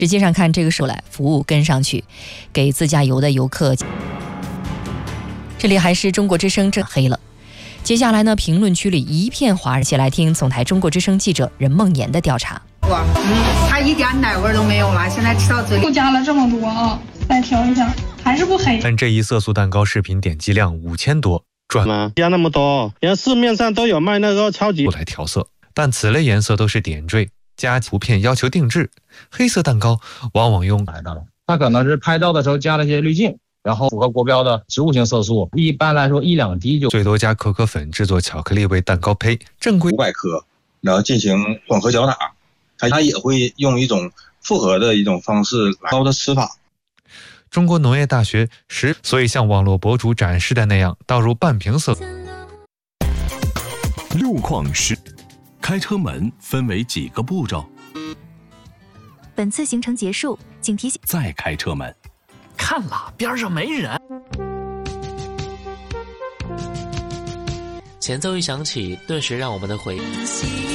实际上看这个时候来服务跟上去，给自驾游的游客。这里还是中国之声正黑了。接下来呢，评论区里一片哗然，一起来听总台中国之声记者任梦妍的调查。 它一点奶味都没有了，现在吃到嘴里。 又加了这么多啊，再调一下，还是不黑。 但这一色素蛋糕视频点击量5000多，赚吗？加那么多，连市面上都有卖那个超级来调色，但此类颜色都是点缀加图片要求定制，黑色蛋糕往往用来的了。它可能是拍照的时候加了些滤镜，然后符合国标的植物性色素，一般来说1-2滴就最多加可可粉制作巧克力为蛋糕胚，正规 500克，然后进行混合搅打，它也会用一种复合的一种方式来高的吃法。 中国农业大学所以像网络博主展示的那样倒入半瓶色。 路况时，开车门分为几个步骤？ 本次行程结束，请提醒再开车门。 看了，边上没人。 前奏一响起，顿时让我们的回忆